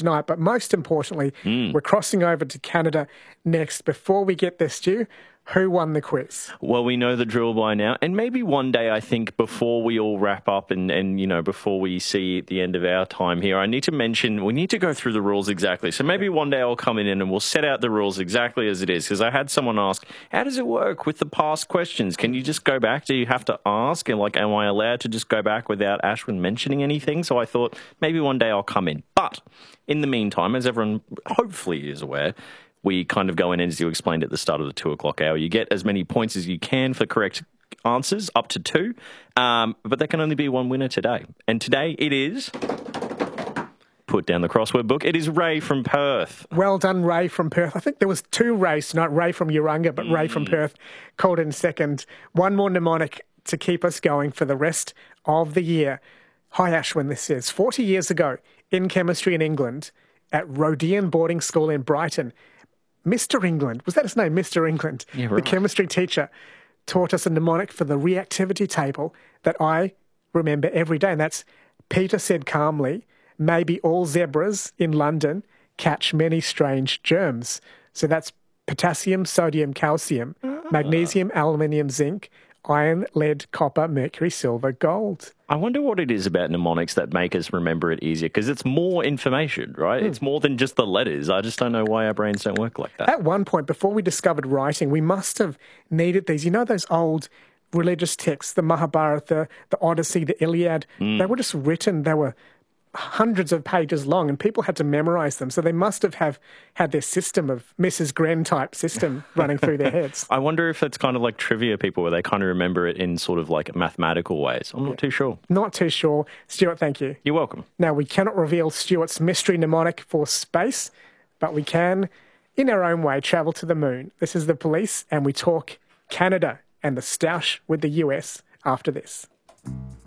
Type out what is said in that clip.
tonight, but most importantly, we're crossing over to Canada next. Before we get there, Stu, who won the quiz? Well, we know the drill by now. And maybe one day, I think, before we all wrap up and you know, before we see the end of our time here, I need to mention, we need to go through the rules exactly. So maybe one day I'll come in and we'll set out the rules exactly as it is. Because I had someone ask, how does it work with the past questions? Can you just go back? Do you have to ask? And like, am I allowed to just go back without Ashwin mentioning anything? So I thought maybe one day I'll come in. But in the meantime, as everyone hopefully is aware, we kind of go in, as you explained at the start of the 2 o'clock hour. You get as many points as you can for correct answers, up to 2. But there can only be one winner today. And today it is... Put down the crossword book. It is Ray from Perth. Well done, Ray from Perth. I think there was 2 Rays, not Ray from Urunga, but Ray from Perth called in second. One more mnemonic to keep us going for the rest of the year. Hi, Ashwin, this is 40 years ago in chemistry in England at Rodian Boarding School in Brighton. Mr. England, was that his name, Mr. England? Yeah, right. The chemistry teacher taught us a mnemonic for the reactivity table that I remember every day, and that's Peter said calmly, maybe all zebras in London catch many strange germs. So that's potassium, sodium, calcium, magnesium, aluminium, zinc, iron, lead, copper, mercury, silver, gold. I wonder what it is about mnemonics that make us remember it easier, because it's more information, right? It's more than just the letters. I just don't know why our brains don't work like that. At one point, before we discovered writing, we must have needed these. You know those old religious texts, the Mahabharata, the Odyssey, the Iliad? They were just written, they were hundreds of pages long, and people had to memorize them. So they must have had their system of Mrs. Gren type system running through their heads. I wonder if it's kind of like trivia people, where they kind of remember it in sort of like mathematical ways. I'm not too sure. Not too sure. Stuart, thank you. You're welcome. Now, we cannot reveal Stuart's mystery mnemonic for space, but we can, in our own way, travel to the moon. This is The Police, and we talk Canada and the stoush with the US after this.